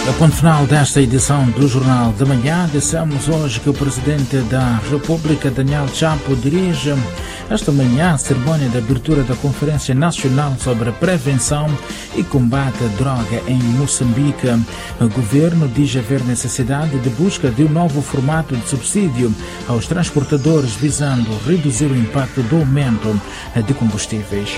A ponto final desta edição do Jornal da Manhã, dissemos hoje que o Presidente da República, Daniel Chapo, dirige esta manhã a cerimônia de abertura da Conferência Nacional sobre a Prevenção e Combate à Droga em Moçambique. O governo diz haver necessidade de busca de um novo formato de subsídio aos transportadores, visando reduzir o impacto do aumento de combustíveis.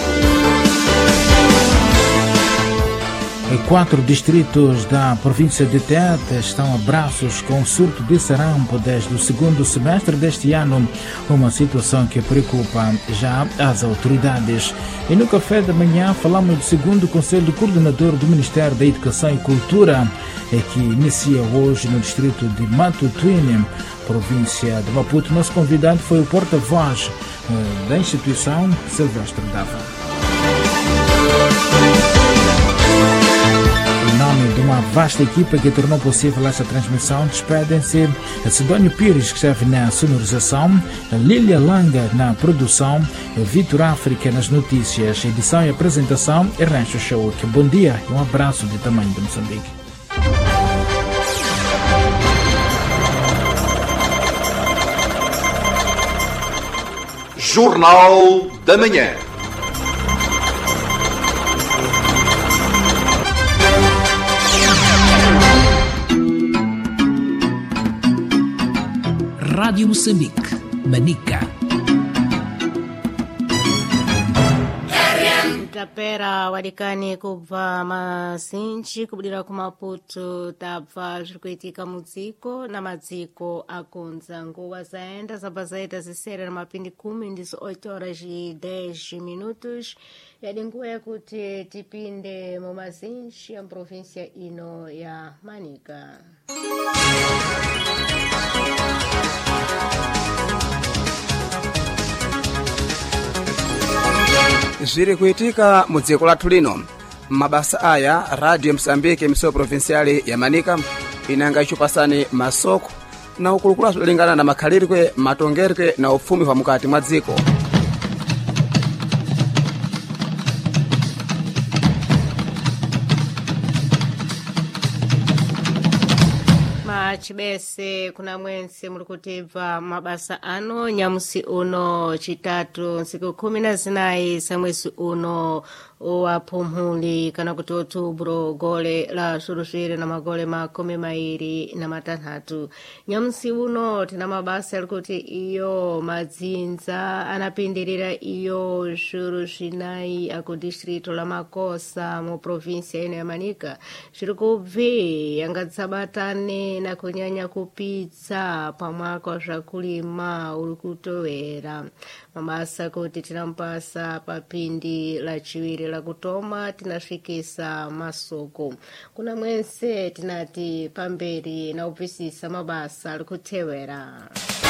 4 distritos da província de Tete estão a braços com o surto de sarampo desde o segundo semestre deste ano, uma situação que preocupa já as autoridades. E no café da manhã falamos do segundo Conselho Coordenador do Ministério da Educação e Cultura, que inicia hoje no distrito de Matutuine, província de Maputo. Nosso convidado foi o porta-voz da instituição, Silvestre Dava. Em nome de uma vasta equipa que tornou possível esta transmissão, despedem-se Sidónio Pires, que esteve na sonorização, Lília Langa na produção, Vitor África nas notícias, edição e apresentação, Ernesto Chauk. Bom dia e um abraço de tamanho de Moçambique. Jornal da Manhã. Rádio Moçambique, Manica. Tapera wadikani kubva mazinji kubudira ku Maputo tabva zviri kuitika mudziko namadziko akunza. Nguva zaenda zabva zaita zisere namapindi 10 ndizo 8 horas e 10 minutos. Yadi nguva yakuti tipinde mumazinji ya província ino ya Manica. Zviri kuitika mu dziko lathu lino. Mabasa aya Radio Msambike miso provinciale ya Manica inanga ichupasani masoko na ukulukula zolingana na makhalirwe, matongerwe na ufumi wa mukati mwa dziko. Chibese kuna mwense muri kutibva mabasa ano nyamusi uno chitatu nsiku 14 samwezi uno wapumhuli kana kuti Otubro gole la suruswire na magole makumi mairi na matanhatu. Nyamusi uno tina mabasa alikuti iyo madzinza anapindirira iyo surushinai aku distrito la Makosa mu provincia ino ya Manica zviri kubve yangatsabatane na kunyanya kupitsa pamwaka zvakulima uri kutowera. Mabasa kuti tinampasa papindi la chiwiri la kutoma tinasvikisa masoko. Kuna mwense tinati pamberi na upvisisa mabasa ari kutewera.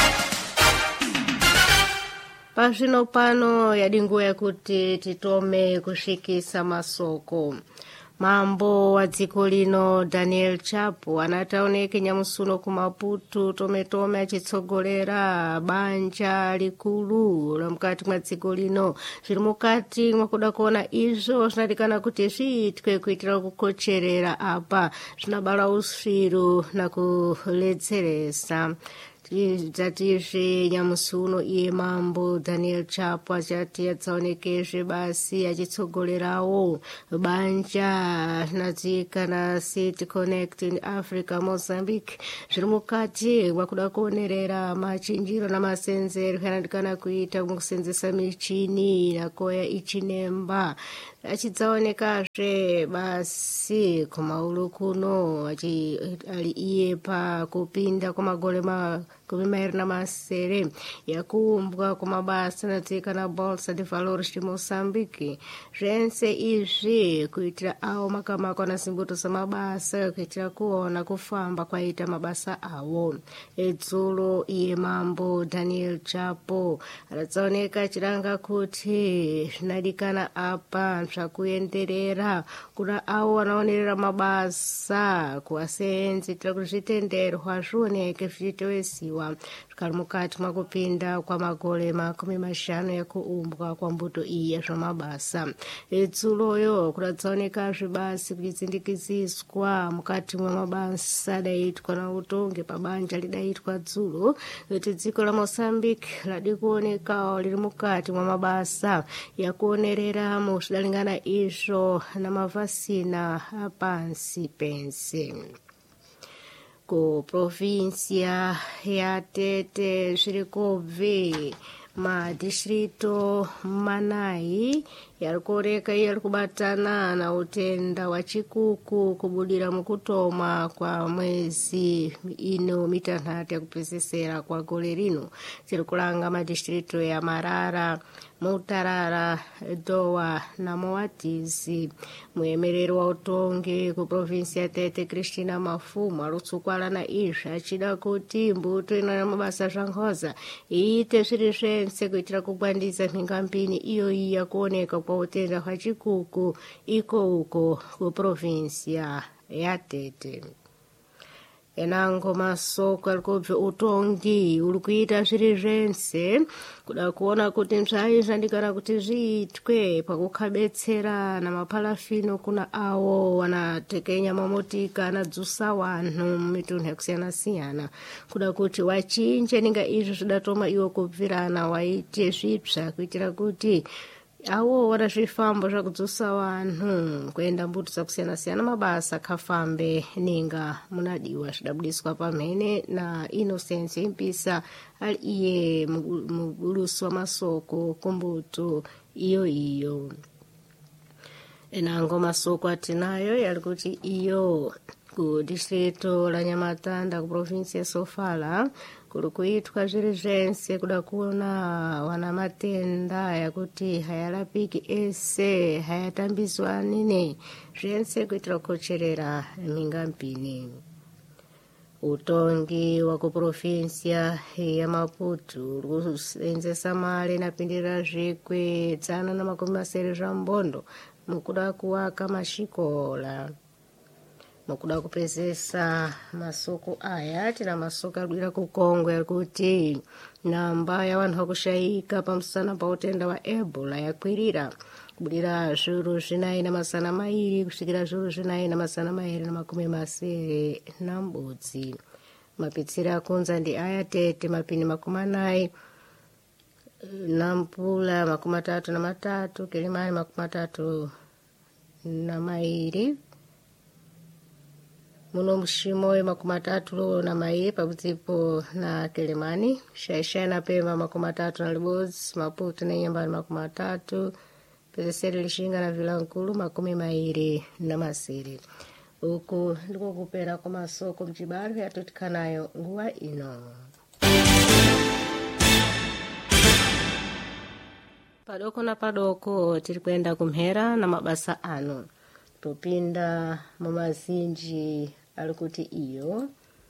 Pazvino pano yadi nguva yakuti titome kusvikisa masoko. Mambo wa dziko lino Daniel Chapo anataoneke nyamusuno ku Maputo tometome achitsogolera banja likulu la mukati mwa dziko lino. Zviri mukati mwakuda kuona izvo zvinadikana kuti zviitwe kuitira kukocherera apa zvinabala usviru na kuletseresa. Zatizve nyamusuno iye mambo Daniel Chapo achati atsaonekezve basi achitsogolerawo banja rinadzika na City Connect in Africa Mozambique zviri mukati mwakuda kuonerera machinjiro namasenzero anadikana kuita mukusenzesa michini nakoya ichinemba. Achidzaonekazve basi kumaulu kuno ali iye pa kupinda kwamagole makumi mairi na masere yakuumbwa kumabasa natsika na Bolsa de Valores de Moçambique. Zvense izvi kuitira awo makamako anazimbuto samabasa kuitira kuona kufamba kwaita mabasa awo. Edzulo iye mambo Daniel Chapo adatsaoneka chiranga kuti zvinadikana apa zvakuenderera kuna awo wanaonerera mabasa kuwasenzi tira kuti zvitenderwa zvioneke zvichitowesiwa awa zvikali mukati mwakupinda kwa magole 50 ya kuumbwa kwa mbuto iyi ya zvamabasa. Dzuloyo kudatsaoneka zvibasi kuchitsindikiziswa mukati mwa mabasa adaitwa na utongi pa banja lidaitwa dzulo kuti dziko la Mozambique ladi kuonekawo lili mukati mwa mabasa yakuonerera mu zvidalingana izvo na mavasina apansi pense. Ku provincia ya Tete zviri kubve madistrito manayi yarikuoneka yari kubatana na utenda wa chikuku kubudira mukutoma kwa mwezi ino mitanhatu yakupedzisira kwa gole rino. Ziri kulanga madistrito ya Marara, Mutarara, Dowa na Moatizi. Muyemereri wa utongi ku provinsi ya Tete Cristina Mafumo arutsukwala na izvi achida kuti mbuto inoona mabasa zvankhoza iite zviri zvense kuitira kugwandisa mhingampini iyoyi yakuoneka kwa utenda hwa chikuku iko uko ku provinsia ya Tete. Enango masoko alikubve utongi uri kuita zviri zvense kuda kuona kuti zvaizvandikana kuti zviitwe pakukhabetsera na mapalafino kuna awo wanatekenya mamotika anadzusa wanhu mumitunhu yakusiyana-siyana kuda kuti wachinje ninga izvi zvidatoma iwo kubvirana waite zvipsa kuitira kuti awo wana zvifambo zvakudzusa wanhu kuenda mbuto dzakusiyana-siyana mabasa kafambe ninga munadiwa zvidabudiswa pamhene na Innocence Impisa ali iye mubulusi wa masoko kumbuto iyo. Enango masoko atinayo yali kuti iyo ku distrito la Nyamatanda ku provinsi ya Sofala kuri kuitwa zviri zvense kuda kuona wana matenda yakuti hayalapiki ese hayatambiswanine zvense kuitira kukocherera mhingampini. Utongi wa ku provinsia ya Maputo uri kusenzesa mali napindirira zvikwe 170 zvambondo mukuda kuwaka mashikola. Mukuda kupezesa masoko aya tina masoko alwira ku Kongo yakuti namba ya wanhu wakushayika pamusana pa utenda wa Ebola yakwirira kubudira zviuru 4 kusvikira zviuru 4 na mbudzi. Mapitsira akunza ndi aya Tete mapini 40 Nampula 33 Kilimani 32 muno Mshimoyo 33 pabudzipo na Kilimani, Shaishai na Pemba 33 na Libodzi, Maputo na Nyambani 33, Pezeseri Lishinga na Vilankulu 20 uku ndiko kupera kwa masoko mchibari yatotikanayo nguwa ino. Padoko na padoko tiri kuenda kumhera na mabasa ano. Topinda mamazinji alikuti iyo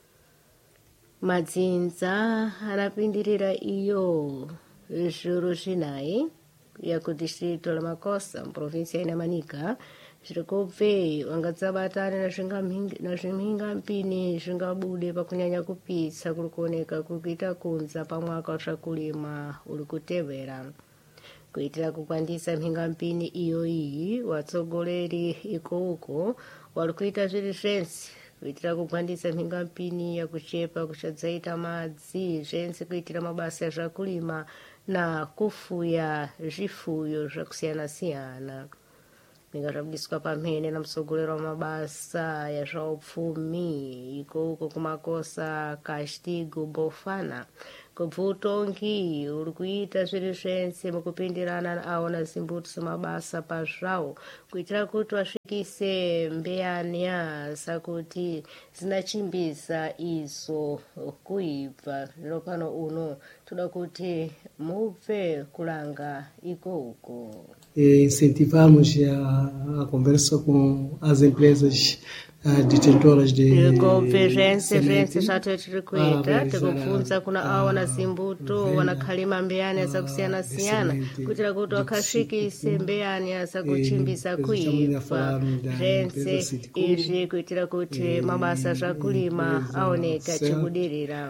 madzinza anapindirira iyo zviuru 4 ya ku distrito la Makosa provinsia ya Manika zviri kubve wangadzabatana na zvimhingampini zvingabude pakunyanya kupitsa kuri kuoneka kuri kuita kunza pamwaka wazvakulima uri kutevera. Kuitira kukwandisa mhingampini iyoyi watsogoleri iko uko wari kuita zviri zvense kuitira kukwandisa mhingampini yakuchepa kuchadzaita madzi zvense kuitira mabasa zvakulima na kufuya zvifuyo zvakusiyana-siyana. Ninga zvabudiswa pamhene na msogolero wa mabasa ya zvaupfumi iko uko kumakosa Castigo Bofana kubvutongi uri kuita zviri zvense mukupindirana aona zimbuto semabasa pazvawo kuitira kuti wasvikise mbeyanya sakuti zinachimbisa izo kuibva. Zvino pano uno toda kuti mubve kulanga iko uko. Incentivamos a conversa com as empresas detentoras de convergência zvathu tiri kuita tikubvunza kuna awo wana zimbuto wanakhalima mbeyani asakusiyana-siyana kuitira kuti wakasvikise mbeyani asakuchimbisa kuibva zvense izvi kuitira kuti mabasa zvakulima aoneka chikudirira.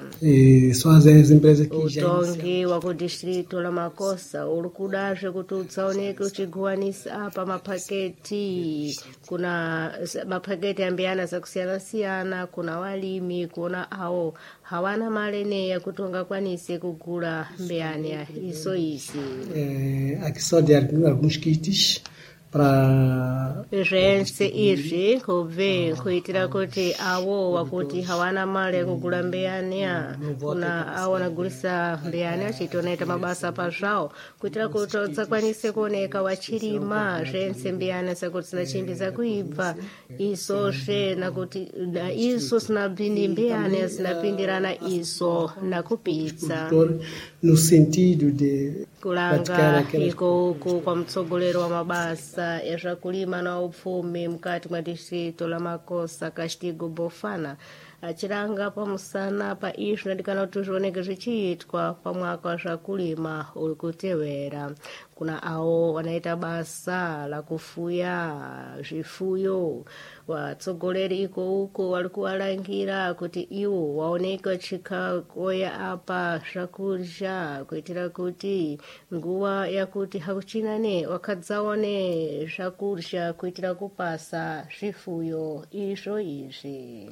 Utongi wa kudistrito la Makosa uri kudazve kuti udzaoneke uchiguwanisa apa mapaketi. Kuna mapaketi ambeyana zakusiyana-siyana, kuna walimi kuona awo hawana mali ya kuti ungakwanise kugula mbeyani iso izi. Aqui só de alguns kits para zvense izvi kubve kuitira kuti awo wakuti hawana mali ya kugula mbeyani kuna awo anagulisa mbeyani achitonaita mabasa pazvawo kuitira kuti udzakwanise kuoneka wachirima zvense mbeyani sakuti zinachimbiza kuibva isozve nakuti iso sinapindi mbeyani zinapindirana iso nakupitsa no sentido de kulanga iko kwa mtsogolero wa mabasa yazvakulima na upfumi mukati mwa distrito la Makosa Castigo Bofana achiranga pamusana pa izvi ndikana kuti zvioneke zvichiitwa pamwaka wa zvakulima uri kutevera. Kuna awo wanaita basa la kufuya zvifuyo watsogoleri iko uko wali kuwalangira kuti iwo waoneka chikakoya apa zvakudya kuitira kuti nguva yakuti hakuchinane wakadzaone zvakudya kuitira kupasa zvifuyo izvo izvi.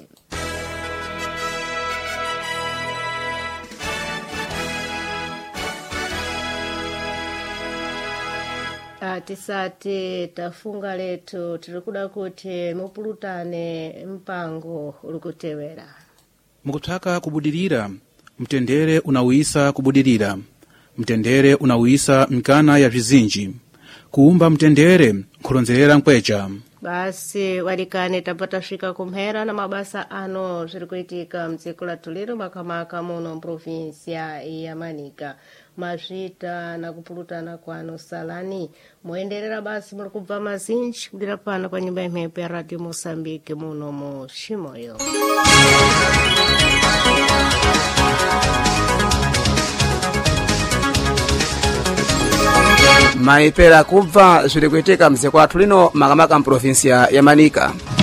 Tisati tafunga letu tirikuda kuti mupulutane mpango uri kutevera. Mukutaka kubudirira, mtendere unawisa kubudirira. Mtendere unawisa mikana ya vizinji. Kuumba mtendere nkulonzerera nkwecha. Basi wadikane tapata shika kumhera na mabasa ano zirikuitika mdziko lathu lero makamaka muno provinsia ya Manika. Mazvita na kupulutana kwano salani muenderera basi muri kubva mazinji kudira pano pa nyumba imhepo ya Radio Mosambike muno mu Chimoyo. Maipera kubva zviri kuitika mdziko lathu lino makamaka provinsia ya Manika.